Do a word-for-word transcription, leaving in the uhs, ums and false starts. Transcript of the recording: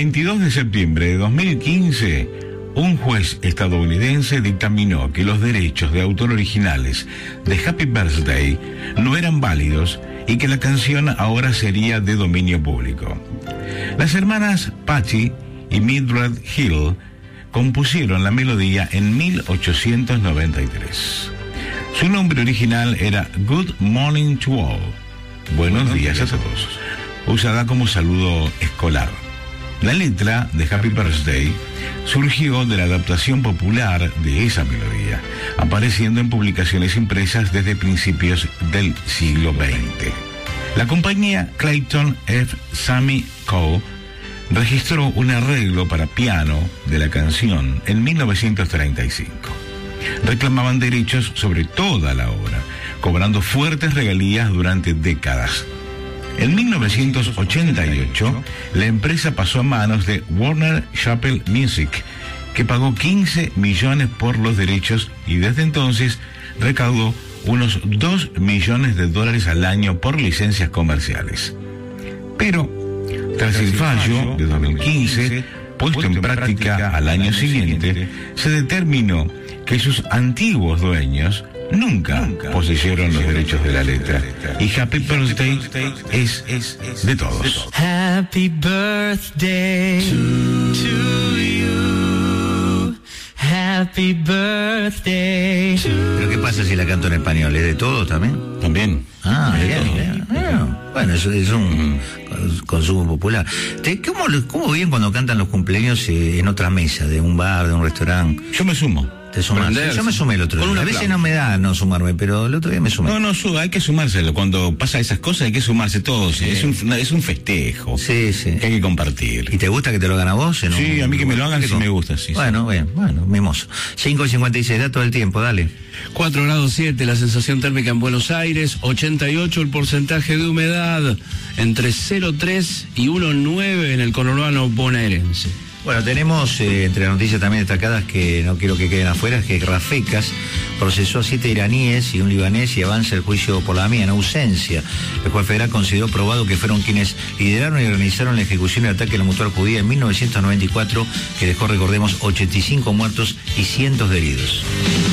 veintidós de septiembre de dos mil quince, un juez estadounidense dictaminó que los derechos de autor originales de Happy Birthday no eran válidos y que la canción ahora sería de dominio público. Las hermanas Patty y Mildred Hill compusieron la melodía en mil ochocientos noventa y tres. Su nombre original era Good Morning to All, buenos, buenos días, días a todos, usada como saludo escolar. La letra de Happy Birthday surgió de la adaptación popular de esa melodía, apareciendo en publicaciones impresas desde principios del siglo veinte. La compañía Clayton F. Sammy Co. registró un arreglo para piano de la canción en mil novecientos treinta y cinco. Reclamaban derechos sobre toda la obra, cobrando fuertes regalías durante décadas. En mil novecientos ochenta y ocho, la empresa pasó a manos de Warner Chappell Music, que pagó quince millones por los derechos y desde entonces recaudó unos dos millones de dólares al año por licencias comerciales. Pero, tras el fallo de dos mil quince, puesto en práctica al año siguiente, se determinó que sus antiguos dueños Nunca, Nunca poseyeron los derechos de la letra. Y Happy Birthday es, es, es de todos. Happy birthday to, to you. Happy birthday to... ¿Pero qué pasa si la canto en español? ¿Es de todos también? También. Ah, es bien, bien, bien. Bueno, eso es un mm. consumo popular. ¿Te, cómo, ¿Cómo bien cuando cantan los cumpleaños eh, en otra mesa, de un bar, de un restaurante? Yo me sumo. ¿Te sumas? Yo me sumé el otro día. A veces no me da no sumarme, pero el otro día me sumé. No, no, hay que sumárselo. Cuando pasa esas cosas hay que sumarse todos. Sí. Es, un, es un festejo. Sí, sí. Que hay que compartir. ¿Y te gusta que te lo hagan a vos? En sí, un, a mí que me lo hagan sí me gusta. Sí, bueno, sí. bien, bueno, mimoso. cinco cincuenta y seis, da todo el tiempo, dale. cuatro grados siete la sensación térmica en Buenos Aires, ochenta y ocho el porcentaje de humedad, entre cero coma tres y uno coma nueve en el conurbano bonaerense. Bueno, tenemos eh, entre las noticias también destacadas que no quiero que queden afuera, que Rafecas procesó a siete iraníes y un libanés y avanza el juicio por la mía en ausencia. El juez federal consideró probado que fueron quienes lideraron y organizaron la ejecución del ataque a la mutual judía en mil novecientos noventa y cuatro, que dejó, recordemos, ochenta y cinco muertos y cientos de heridos.